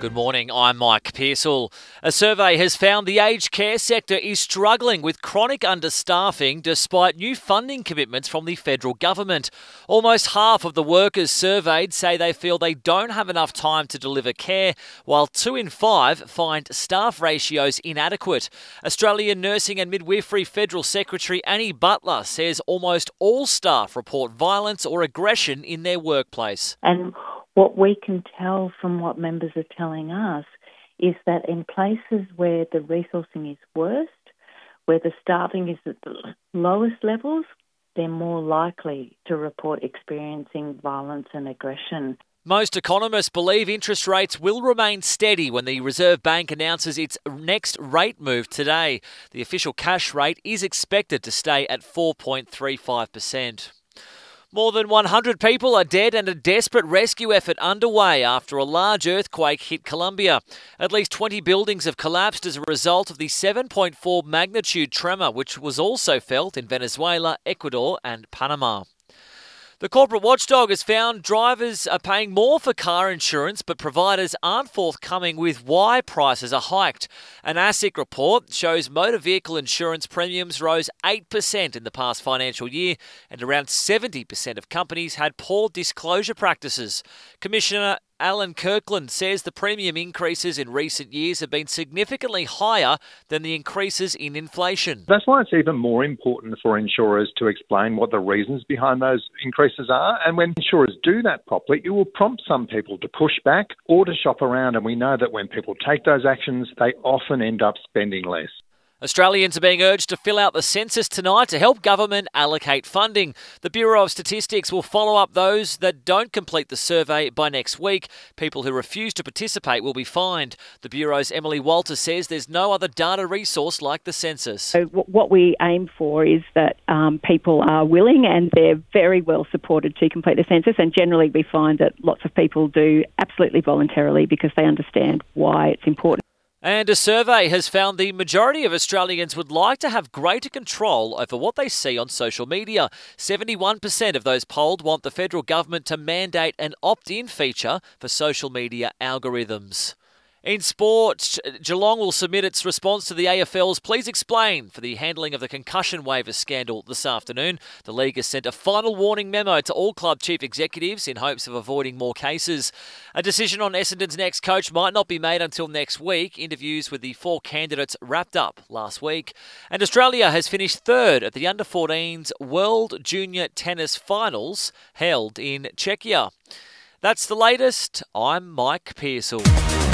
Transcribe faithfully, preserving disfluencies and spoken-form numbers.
Good morning, I'm Mike Pearsall. A survey has found the aged care sector is struggling with chronic understaffing despite new funding commitments from the federal government. Almost half of the workers surveyed say they feel they don't have enough time to deliver care, while two in five find staff ratios inadequate. Australian Nursing and Midwifery Federal Secretary Annie Butler says almost all staff report violence or aggression in their workplace. And what we can tell from what members are telling us is that in places where the resourcing is worst, where the staffing is at the lowest levels, they're more likely to report experiencing violence and aggression. Most economists believe interest rates will remain steady when the Reserve Bank announces its next rate move today. The official cash rate is expected to stay at four point three five percent. More than one hundred people are dead and a desperate rescue effort underway after a large earthquake hit Colombia. At least twenty buildings have collapsed as a result of the seven point four magnitude tremor, which was also felt in Venezuela, Ecuador and Panama. The corporate watchdog has found drivers are paying more for car insurance, but providers aren't forthcoming with why prices are hiked. An ASIC report shows motor vehicle insurance premiums rose eight percent in the past financial year, and around seventy percent of companies had poor disclosure practices. Commissioner Alan Kirkland says the premium increases in recent years have been significantly higher than the increases in inflation. That's why it's even more important for insurers to explain what the reasons behind those increases are. And when insurers do that properly, it will prompt some people to push back or to shop around. And we know that when people take those actions, they often end up spending less. Australians are being urged to fill out the census tonight to help government allocate funding. The Bureau of Statistics will follow up those that don't complete the survey by next week. People who refuse to participate will be fined. The Bureau's Emily Walter says there's no other data resource like the census. So what we aim for is that um, people are willing and they're very well supported to complete the census, and generally we find that lots of people do absolutely voluntarily because they understand why it's important. And a survey has found the majority of Australians would like to have greater control over what they see on social media. seventy-one percent of those polled want the federal government to mandate an opt-in feature for social media algorithms. In sport, Geelong will submit its response to the A F L's Please Explain for the handling of the concussion waiver scandal this afternoon. The league has sent a final warning memo to all club chief executives in hopes of avoiding more cases. A decision on Essendon's next coach might not be made until next week. Interviews with the four candidates wrapped up last week. And Australia has finished third at the under fourteens World Junior Tennis Finals held in Czechia. That's the latest. I'm Mike Pearsall.